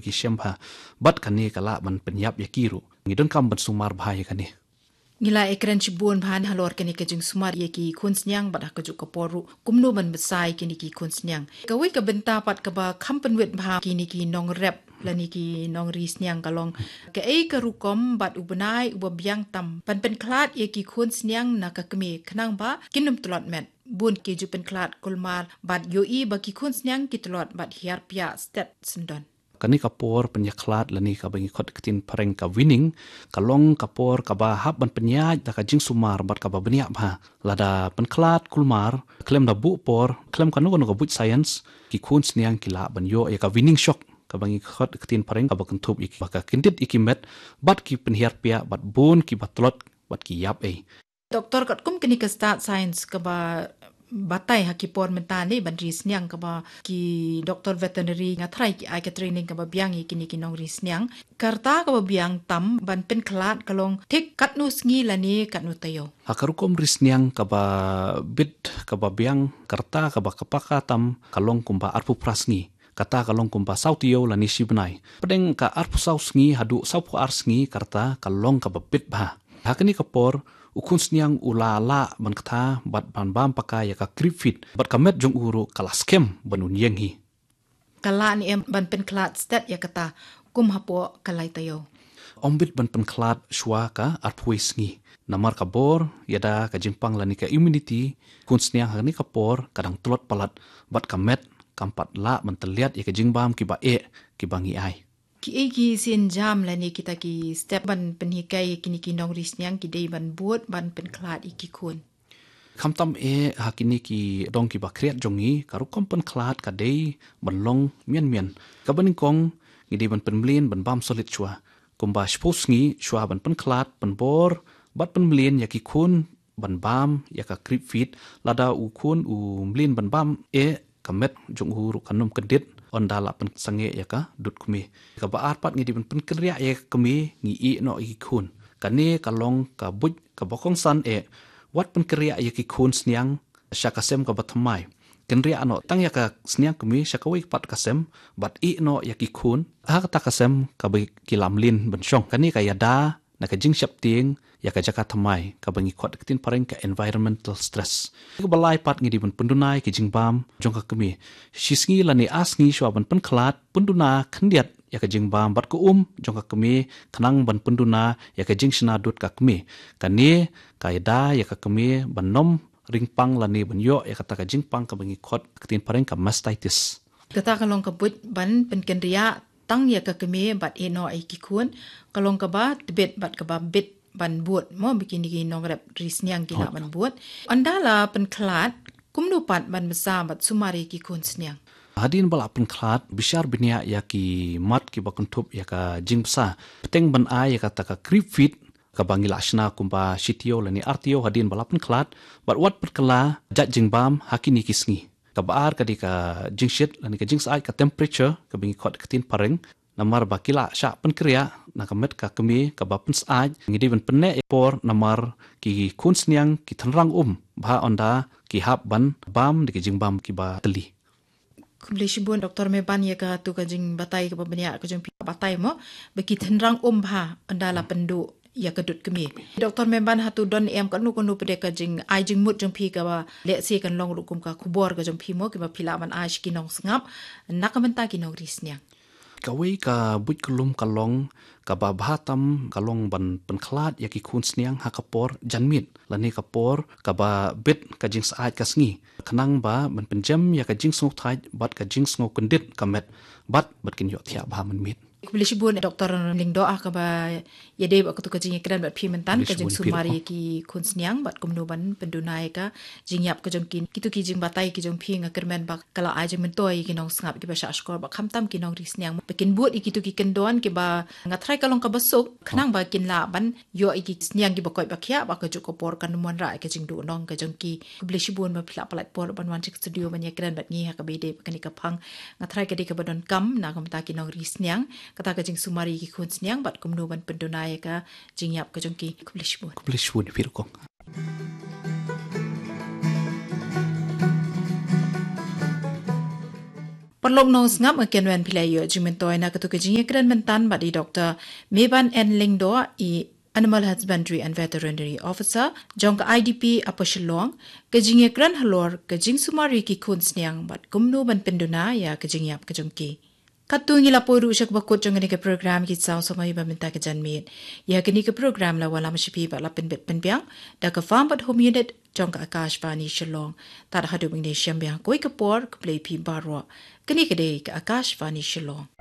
ki shemha bat kan ni kala man penyap ya kiru ngidon kam ban sumar bhai kan ni Ngila ekran cibun bahan halor kini kejeng sumar ye ki kunsnyang badah kejuk keporu kumno ban besai kini ki kunsnyang kawai ke benta pat ke ba kampen wet bah kini ki nong rap lani ki nong risnyang kalong ke ke rukom bat ubenai ubabyang tam pan pen klat ye ki kunsnyang na ka kemi kenang ba kinum tulot met bun ke ju pen klat kulmar bat yoi ba ki kunsnyang ki tulot bat hiar pia stet sendon kani kapor penyaklat lani ka bangi khot ketin pareng ka winning kalong kapor ka ba hab ban penyaj da ka jing sumar bat ka ba benia bha lada penklat kulmar klem da bu por klem kanu kanu ka but science ki kun sniang kila ban yo ya ka winning shock ka bangi khot ketin pareng ka ba kentup iki ba ka kindit ikimet bat ki penhiar pia bat bun ki batlot bat ki yap Doktor kat kum kini ke start science ke ba batai hakipor mentani ban risnyang ke ba ki doktor veterinary ngatrai ki ai ke training ke ba biang kini kinong risnyang karta ke ba biang tam ban pen klat kalong tik katnu sngi lani katnu tayo hakarukom risnyang ka ba bit ka ba biang karta ka ba kapaka tam kalong kumba arpu prasngi kata kalong kumpa sautio lani sibnai pedeng ka arpu sausngi hadu saupu arsngi karta kalong ka ba bit bah hakani kapor ukun sniang ulala ban kata bat ban bam pakai ya ka kripfit bat kamet jong uru kalas kem banun yenghi kala ni em ban pen klat stat ya kata kum hapo kalai tayo ombit ban pen klat shwa ka arpuisngi namar kabor yada ka jimpang lani ka immunity kun sniang hakani kapor kadang tulot palat bat kamet kampat la menteliat ya ka jingbam ki ba ki bangi ai ki sin jam lani kita ki step ban penhikai kini kinong risnyang ki dei ban buat ban penklat iki kun kamtam hakini ki dong ki ba kriat jongi karu kompen klat ka dei banlong mian ka baning kong ngidi ban penblin ban bam solid chua kumba spusngi chua ban penklat penbor bat penblin ya ki kun ban bam ya ka krip fit lada u kun u mlin ban bam kamet jong huru kanum kedit ondala pen sange ya ka dut kumi ka ba arpat ngidi pen kriya ya kumi ngi no i kun kane kalong ka buj ka bokong san wat pen kriya ya ki kun sniang syakasem ka batmai kenria no tang ya ka sniang kumi syakawi pat kasem bat no ya ki kun ha ka kasem ka ba kilamlin ben syong kani ka yada na ka jing syap ting ya ka jaka thamai ka bangi khot ketin pareng ka environmental stress ka balai pat ngi di bun pendunai ki jingbam jong ka kemi shisngi lani asngi shwa ban pen klat penduna khndiat ya ka jingbam bat ko jong ka kemi khnang ban penduna ya ka jing shna dut ka kemi kani kaida ya ka kemi banom ringpang lani ban yo ya ka jingpang ka bangi khot ketin pareng ka mastitis kata kalong kabut ban penkenria tang ya ka kemi bat eno ai ki kun kalong ka ba debet bat ka ba bit ban buat mo bikin di nong rap risnyang kina ban buat andala pen klat kumnu pat ban besa bat sumari ki kun snyang hadin bala pen klat bishar binia ya ki mat ki bakuntup ya ka jingpsa peteng ban ai ya ka ta ka kripfit ka bangila ashna kumpa shitio lani artio hadin bala pen klat bat wat perkala jat jingbam hakini kisngi ka baar ka di ka jingshit lani ka jingsai ka temperature ka bingi khot ketin pareng namar bakila sya pen kriya na kamet ka kemi ka bapen saaj ngidi ben penne por namar ki kun sniang ki thanrang bha onda ki hab ban bam de ki jingbam ki ba teli kumleshi bun doktor me ban ya ka tu ka jing batai ka banya ka jing batai mo beki thanrang bha andala pendu ya kedut kemi doktor me ban hatu don em kanu pede ka jing ai jing mut jing pi ka ba le si kan long rukum ka kubor ka jing pi mo ki ba phila ban ai ki nong sngap nakamenta ki nong risnyang kawai ka buj kelum kalong ka ba bhatam kalong ban penklat ya ki kun sniang ha kapor janmit lani kapor ka ba bit ka jing saaj ka sngi khnang ba ban penjam ya ka jing snok thai bat ka jing snok kundit kamet bat kin yo thia ba man mit Kublishi bun doktor lingdo ka ba yade ba kutu ka jing ekran bat pimentan ka jing sumari ki kunsnyang bat kumno ban pendunai ka jing yap ka jong kin kitu ki jing batai ki jong pi nga kermen ba kala a jing mentoi ki nong snap ki ba sha skor ba khamtam ki nong risnyang pekin buat ikitu ki kendon ki ba ngatrai kalong ka basuk khnang ba kin la ban yo iki snyang ki ba koi ba khia ba ka ju ko por kan mon ra ka jing du nong ka jong ki kublishi bun ba phla palat por ban wan chik studio ban ekran bat ni ha ka be de ka ni ka phang ngatrai ka de ka badon kam na kam ta ki nong risnyang kata ka jing sumari ki kun snyang bat kumno ban pendunai ka jing yap ka jong ki kublish bun pirkong Perlong nong ngam akan wan pilayo jimentoy na ketu kejing kren mentan badi Dr. Meban N Lingdo I Animal Husbandry and Veterinary Officer jong ka IDP apa Shillong kejing kren halor kejing sumari ki kun sniang bat kumno ban penduna ya kejing yap kejongki Katungi la poru usak bakut jong ni ke program ki saw so mai ba minta ke janmit ya kini ke program la wala mashipi ba la penbet penbiang da ka farm bat home unit jong ka Akashvani Shillong tar hadu ming ni syambiang koi ke por ke play pi barwa kini ke dei ke Akashvani Shillong